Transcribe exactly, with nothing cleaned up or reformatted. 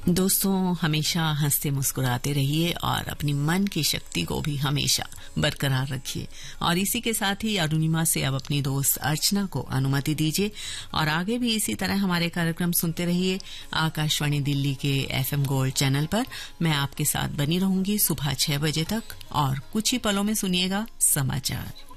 दोस्तों, हमेशा हंसते मुस्कुराते रहिए और अपनी मन की शक्ति को भी हमेशा बरकरार रखिए। और इसी के साथ ही अरुणिमा से अब अपनी दोस्त अर्चना को अनुमति दीजिए और आगे भी इसी तरह हमारे कार्यक्रम सुनते रहिए आकाशवाणी दिल्ली के एफएम गोल्ड चैनल पर। मैं आपके साथ बनी रहूंगी सुबह छह बजे तक और कुछ ही पलों में सुनिएगा समाचार।